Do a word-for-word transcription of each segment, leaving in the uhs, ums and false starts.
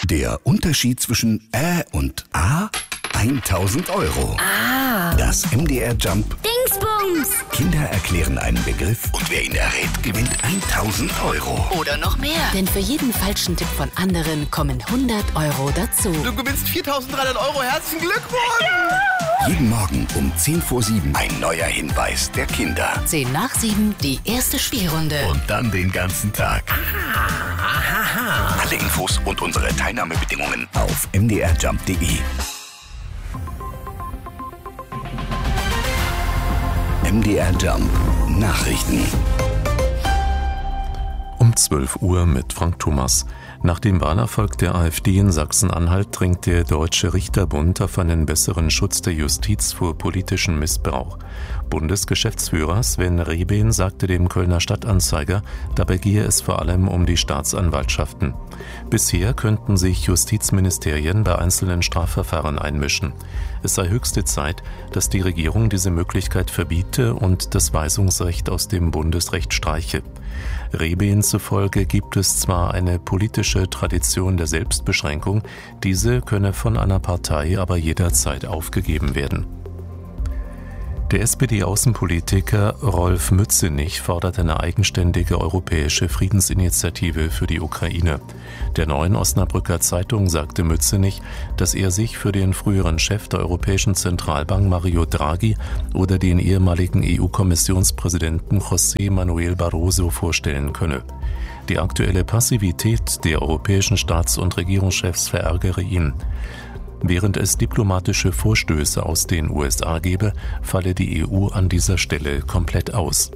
Der Unterschied zwischen Ä und A? tausend Euro. Ah. Das M D R Jump. Dingsbums. Kinder erklären einen Begriff und wer ihn errät, gewinnt tausend Euro. Oder noch mehr. Denn für jeden falschen Tipp von anderen kommen hundert Euro dazu. Du gewinnst viertausenddreihundert Euro. Herzlichen Glückwunsch. Ja. Jeden Morgen um zehn vor sieben ein neuer Hinweis der Kinder. zehn nach sieben die erste Spielrunde. Und dann den ganzen Tag. Ah. Alle Infos und unsere Teilnahmebedingungen auf m d r jump punkt d e. M D R Jump Nachrichten. Um zwölf Uhr mit Frank Thomas. Nach dem Wahlerfolg der AfD in Sachsen-Anhalt drängt der Deutsche Richterbund auf einen besseren Schutz der Justiz vor politischem Missbrauch. Bundesgeschäftsführer Sven Rehben sagte dem Kölner Stadtanzeiger, dabei gehe es vor allem um die Staatsanwaltschaften. Bisher könnten sich Justizministerien bei einzelnen Strafverfahren einmischen. Es sei höchste Zeit, dass die Regierung diese Möglichkeit verbiete und das Weisungsrecht aus dem Bundesrecht streiche. Rehben zufolge gibt es zwar eine politische Tradition der Selbstbeschränkung, diese könne von einer Partei aber jederzeit aufgegeben werden. Der S P D-Außenpolitiker Rolf Mützenich fordert eine eigenständige europäische Friedensinitiative für die Ukraine. Der Neuen Osnabrücker Zeitung sagte Mützenich, dass er sich für den früheren Chef der Europäischen Zentralbank Mario Draghi oder den ehemaligen E U-Kommissionspräsidenten José Manuel Barroso vorstellen könne. Die aktuelle Passivität der europäischen Staats- und Regierungschefs verärgere ihn. Während es diplomatische Vorstöße aus den U S A gebe, falle die E U an dieser Stelle komplett aus.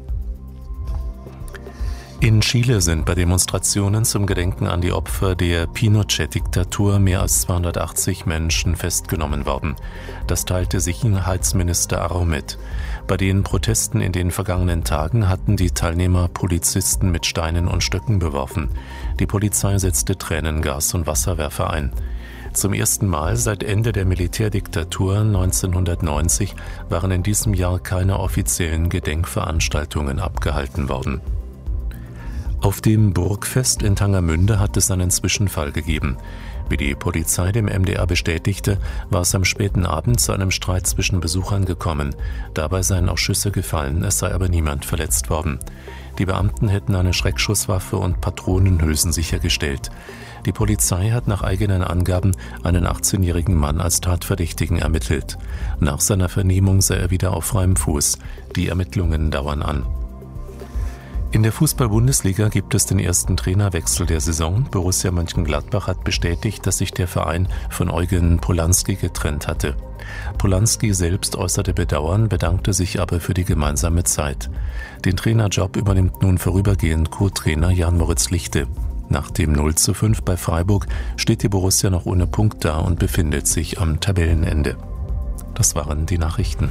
In Chile sind bei Demonstrationen zum Gedenken an die Opfer der Pinochet-Diktatur mehr als zweihundertachtzig Menschen festgenommen worden. Das teilte Sicherheitsminister Arro mit. Bei den Protesten in den vergangenen Tagen hatten die Teilnehmer Polizisten mit Steinen und Stöcken beworfen. Die Polizei setzte Tränengas und Wasserwerfer ein. Zum ersten Mal seit Ende der Militärdiktatur neunzehnhundertneunzig waren in diesem Jahr keine offiziellen Gedenkveranstaltungen abgehalten worden. Auf dem Burgfest in Tangermünde hat es einen Zwischenfall gegeben. Wie die Polizei dem M D R bestätigte, war es am späten Abend zu einem Streit zwischen Besuchern gekommen. Dabei seien auch Schüsse gefallen, es sei aber niemand verletzt worden. Die Beamten hätten eine Schreckschusswaffe und Patronenhülsen sichergestellt. Die Polizei hat nach eigenen Angaben einen achtzehnjährigen Mann als Tatverdächtigen ermittelt. Nach seiner Vernehmung sei er wieder auf freiem Fuß. Die Ermittlungen dauern an. In der Fußball-Bundesliga gibt es den ersten Trainerwechsel der Saison. Borussia Mönchengladbach hat bestätigt, dass sich der Verein von Eugen Polanski getrennt hatte. Polanski selbst äußerte Bedauern, bedankte sich aber für die gemeinsame Zeit. Den Trainerjob übernimmt nun vorübergehend Co-Trainer Jan-Moritz Lichte. Nach dem null zu fünf bei Freiburg steht die Borussia noch ohne Punkt da und befindet sich am Tabellenende. Das waren die Nachrichten.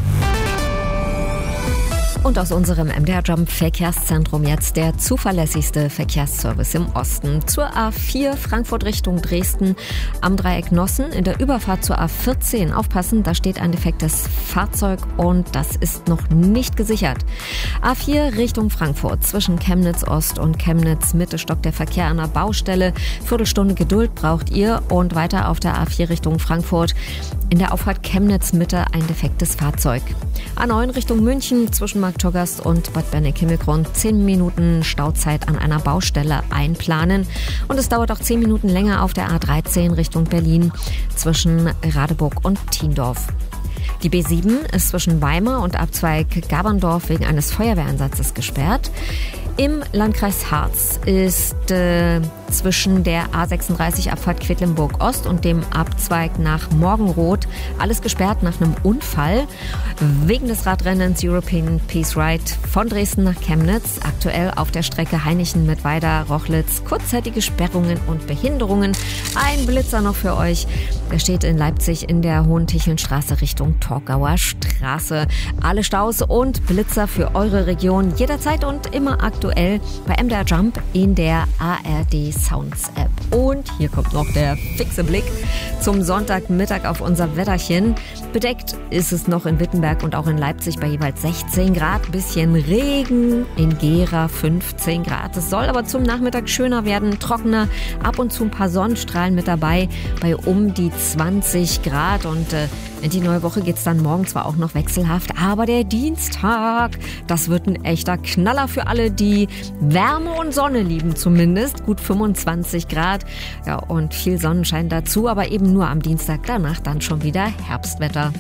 Und aus unserem M D R Jump Verkehrszentrum jetzt der zuverlässigste Verkehrsservice im Osten. Zur A vier Frankfurt Richtung Dresden am Dreieck Nossen in der Überfahrt zur A vierzehn. Aufpassen, da steht ein defektes Fahrzeug und das ist noch nicht gesichert. A vier Richtung Frankfurt zwischen Chemnitz Ost und Chemnitz Mitte stockt der Verkehr an der Baustelle. Viertelstunde Geduld braucht ihr und weiter auf der A vier Richtung Frankfurt. In der Auffahrt Chemnitz Mitte ein defektes Fahrzeug. A neun Richtung München zwischen Marktogast und Bad Berneck-Himmelgrund zehn Minuten Stauzeit an einer Baustelle einplanen. Und es dauert auch zehn Minuten länger auf der A dreizehn Richtung Berlin zwischen Radeburg und Thiendorf. Die B sieben ist zwischen Weimar und Abzweig Gaberndorf wegen eines Feuerwehreinsatzes gesperrt. Im Landkreis Harz ist äh, zwischen der A sechsunddreißig Abfahrt Quedlinburg Ost und dem Abzweig nach Morgenroth alles gesperrt nach einem Unfall. Wegen des Radrennens European Peace Ride von Dresden nach Chemnitz, aktuell auf der Strecke Heinichen-Mittweida-Rochlitz, kurzzeitige Sperrungen und Behinderungen. Ein Blitzer noch für euch. Der steht in Leipzig in der Hohentichelnstraße Richtung Torgauer Straße. Alle Staus und Blitzer für eure Region jederzeit und immer aktuell bei M D R Jump in der A R D Sounds App. Und hier kommt noch der fixe Blick zum Sonntagmittag auf unser Wetterchen. Bedeckt ist es noch in Wittenberg und auch in Leipzig bei jeweils sechzehn Grad. Bisschen Regen, in Gera fünfzehn Grad. Es soll aber zum Nachmittag schöner werden, trockener. Ab und zu ein paar Sonnenstrahlen mit dabei bei um die zwanzig Grad. Und äh, in die neue Woche geht's dann morgen zwar auch noch wechselhaft, aber der Dienstag, das wird ein echter Knaller für alle, die Wärme und Sonne lieben zumindest. Gut fünfundzwanzig Grad, ja, und viel Sonnenschein dazu, aber eben nur am Dienstag, danach dann schon wieder Herbstwetter.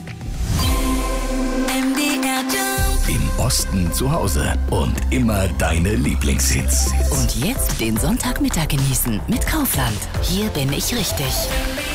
Im Osten zu Hause und immer deine Lieblingshits. Und jetzt den Sonntagmittag genießen mit Kaufland. Hier bin ich richtig.